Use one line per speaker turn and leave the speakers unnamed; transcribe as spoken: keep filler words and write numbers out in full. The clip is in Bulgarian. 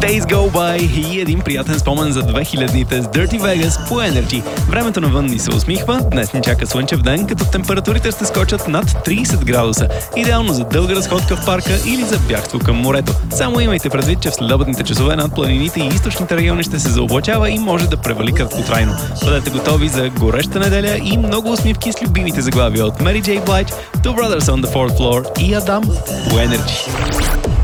Days Go By и един приятен спомен за две хилядните с Dirty Vegas по Energy. Времето навън ни се усмихва, днес ни чака слънчев ден, като температурите ще скочат над трийсет градуса. Идеално за дълга разходка в парка или за бягство към морето. Само имайте предвид, че в следобедните часове над планините и източните райони ще се заоблачава и може да превали краткотрайно. Бъдете готови за гореща неделя и много усмивки с любимите заглавия от Mary J. Blige, Two Brothers on the Fourth Floor и Адам по Energy.